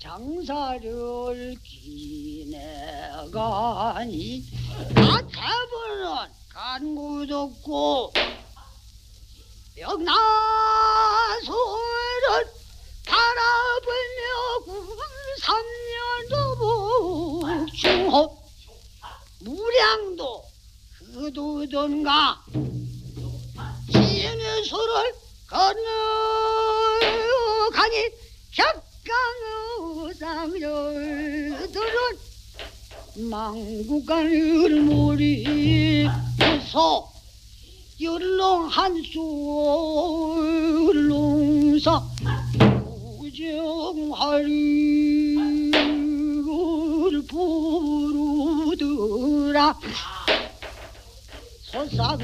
장사를 기내가니 아태부는 간구덥고 명나소를 바라보며 3년도 북중호 무량도 그두던가 진해수를 건너가니 격강의상절들은 망국간을 몰입해서 열롱 한술롱사 우정하리를 부르더라 소상